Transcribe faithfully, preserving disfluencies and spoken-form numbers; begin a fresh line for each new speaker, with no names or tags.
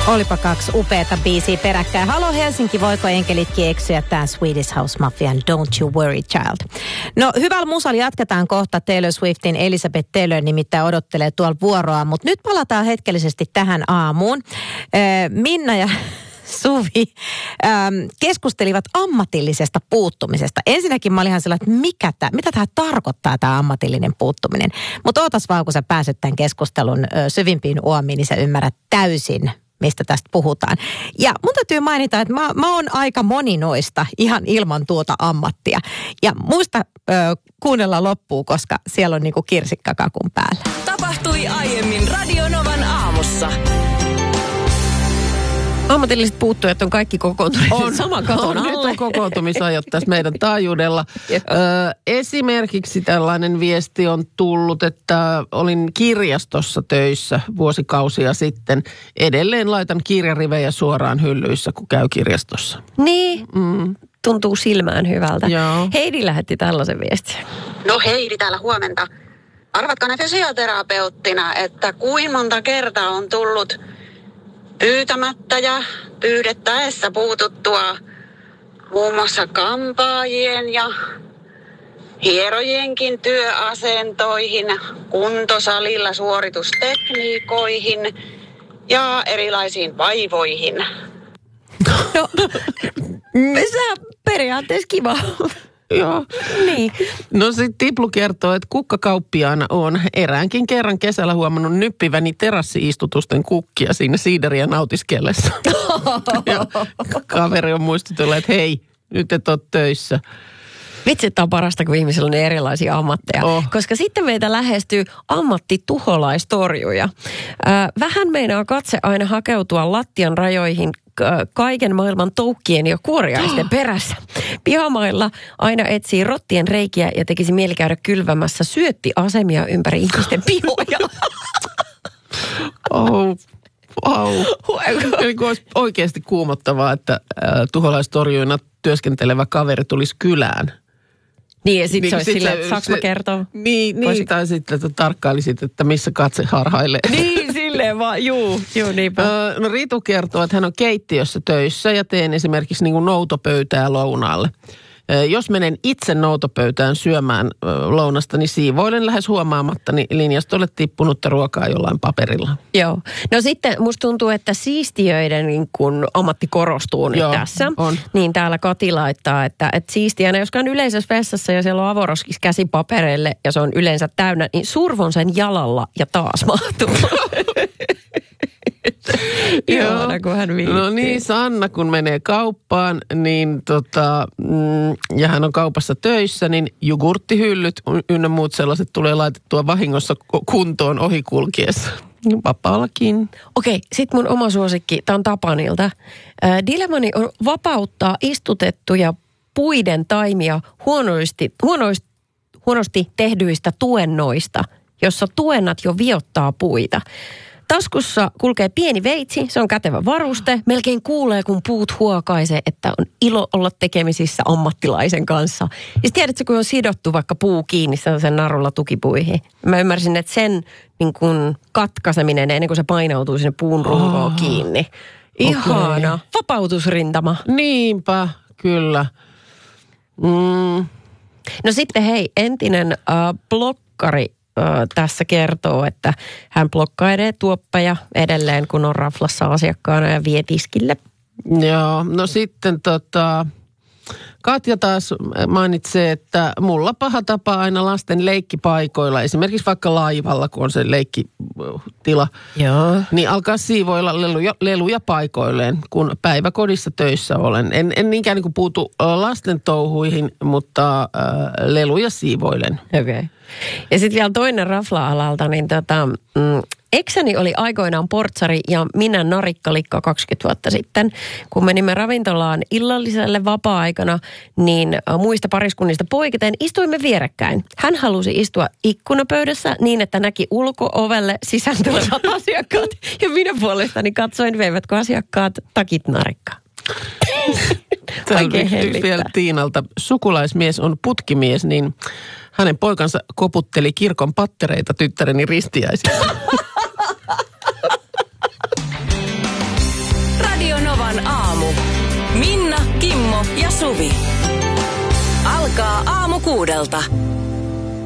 Olipa kaksi upeata biisiä peräkkäin. Halo Helsinki, voiko enkelitkin eksyä tämän Swedish House Mafian Don't You Worry Child. No hyvällä musalla jatketaan kohta. Taylor Swiftin Elizabeth Taylor nimittäin odottelee tuolla vuoroa, mutta nyt palataan hetkellisesti tähän aamuun. Minna ja Suvi ähm, keskustelivat ammatillisesta puuttumisesta. Ensinnäkin mä olin ihan sellainen, että mikä tää, mitä tämä tarkoittaa, tämä ammatillinen puuttuminen. Mutta ootas vaan, kun sä pääset tämän keskustelun ö, syvimpiin uomiin, niin sä ymmärrät täysin, mistä tästä puhutaan. Ja mun täytyy mainita, että mä, mä oon aika moninoista ihan ilman tuota ammattia. Ja muista ö, kuunnella loppuun, koska siellä on niinku kirsikkakakun päällä.
Tapahtui aiemmin Radionovan aamussa.
Ammatilliset puuttujat on kaikki kokoontuneet
on,
saman katon
on,
alle.
nyt on kokoontumisajat tässä meidän taajuudella. Ö, esimerkiksi tällainen viesti on tullut, että olin kirjastossa töissä vuosikausia sitten. Edelleen laitan kirjarivejä suoraan hyllyissä, kun käy kirjastossa.
Niin,
Mm.
tuntuu silmään hyvältä.
Joo.
Heidi lähetti tällaisen viestin.
No Heidi täällä huomenta. Arvatko ne fysioterapeuttina, että kuinka monta kertaa on tullut pyytämättä ja pyydettäessä puututtua muun muassa kampaajien ja hierojienkin työasentoihin, kuntosalilla suoritustekniikoihin ja erilaisiin vaivoihin.
No, sä periaatteessa kiva.
Joo.
Niin.
No sitten Tiplu kertoo, että kukkakauppiaana on eräänkin kerran kesällä huomannut nyppiväni terassiistutusten kukkia siinä siideriä nautiskellessa. Ja kaveri on muistutellut, että hei, nyt et ole töissä.
Vitsi, että on parasta, kun ihmisillä on erilaisia ammatteja.
Oh.
Koska sitten meitä lähestyy ammattituholaistorjuja. Äh, vähän meinaa katse aina hakeutua lattian rajoihin kaiken maailman toukkien ja kuoriaisten perässä. Pihamailla aina etsii rottien reikiä ja tekisi mieli käydä kylvämässä syöttiasemia ympäri ihmisten pihoja.
Oh, wow. Eli kun olisi oikeasti kuumottavaa, että äh, tuholaistorjuina työskentelevä kaveri tulisi kylään.
Niin, ja sitten
Niin,
se olisi
sit
silleen,
se-
että saanko mä
se-
kertoa?
Niin, niin
Voisi-
tai sitten, että tarkkailisit, että missä katse harhailee.
Niin, silleen vaan, juu, juu, niinpä.
Öö, no Ritu kertoo, että hän on keittiössä töissä ja teen esimerkiksi niin kuin noutopöytää lounaalle. Öö, jos menen itse noutopöytään syömään öö, lounasta, niin siivoilen lähes huomaamattani linjastolle tippunutta ruokaa jollain paperilla.
Joo. No sitten musta tuntuu, että siistijöiden niin kun ammatti korostuu nyt
Joo,
tässä.
on.
Niin täällä Kati laittaa, että, että siistijänä, jos on yleisessä vessassa ja siellä on avoroskis käsi papereille ja se on yleensä täynnä, niin survon sen jalalla ja taas mahtuu. Ihana, kun hän viittii.
No niin, Sanna kun menee kauppaan, niin tota, mm, ja hän on kaupassa töissä, niin jogurttihyllyt ynnä muut sellaiset tulee laitettua vahingossa kuntoon ohikulkiessa. Vapaallakin.
Okei, sit mun oma suosikki, tää on Tapanilta. Äh, Dilemmani on vapauttaa istutettuja puiden taimia huonosti, huonosti, huonosti tehdyistä tuennoista, jossa tuennat jo viottaa puita. Taskussa kulkee pieni veitsi, se on kätevä varuste. Melkein kuulee, kun puut huokaisee, että on ilo olla tekemisissä ammattilaisen kanssa. Ja sit tiedätkö, kun on sidottu vaikka puu kiinni sen narulla tukipuihin. Mä ymmärsin, että sen niin kun katkaiseminen ennen kuin se painautuu sinne puun runkoon
Oh,
kiinni. Ihana. Okay. Vapautusrintama.
Niinpä, kyllä. Mm.
No sitten hei, entinen äh, blokkari äh, tässä kertoo, että hän blokkailee tuoppeja edelleen, kun on raflassa asiakkaana ja vie tiskille.
Joo, no sitten tota, Katja taas mainitsee, että mulla paha tapa aina lasten leikkipaikoilla, esimerkiksi vaikka laivalla, kun on se leikkitila,
Joo.
niin alkaa siivoilla leluja, leluja paikoilleen, kun päiväkodissa töissä olen. En, en niinkään niin kuin puutu lasten touhuihin, mutta äh, leluja siivoilen.
Okei. Okay. Ja sitten vielä toinen rafla-alalta, niin tota, mm, eksäni oli aikoinaan portsari ja minä narikkalikka kaksikymmentä vuotta sitten. Kun menimme ravintolaan illalliselle vapaa-aikana, niin muista pariskunnista poiketen istuimme vierekkäin. Hän halusi istua ikkunapöydässä niin, että näki ulko-ovelle sisään tulevat asiakkaat. Ja minä puolestani katsoin, veivätkö asiakkaat takit narikkaan. Oikein
Täällä yksi vielä Tiinalta. Sukulaismies on putkimies, niin hänen poikansa koputteli kirkon pattereita tyttäreni ristiäisissä.
Radio Novan aamu. Minna, Kimmo ja Suvi. Alkaa aamu kuudelta.